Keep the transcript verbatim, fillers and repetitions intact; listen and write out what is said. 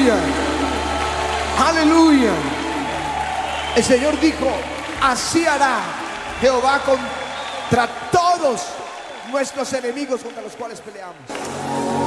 Aleluya. Aleluya. El Señor dijo, así hará Jehová contra todos nuestros enemigos contra los cuales peleamos.